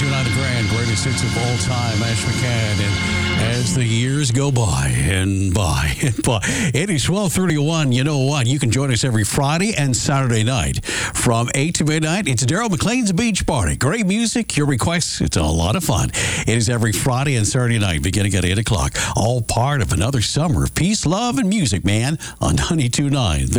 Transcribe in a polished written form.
92.9 The Grand, greatest hits of all time, Ash McCann. And as the years go by and by and by, it is 12:31. You know what? You can join us every Friday and Saturday night from 8 to midnight. It's Daryl McLean's Beach Party. Great music, your requests. It's a lot of fun. It is every Friday and Saturday night, beginning at 8 o'clock. All part of another summer of peace, love, and music, man, on 92.9 The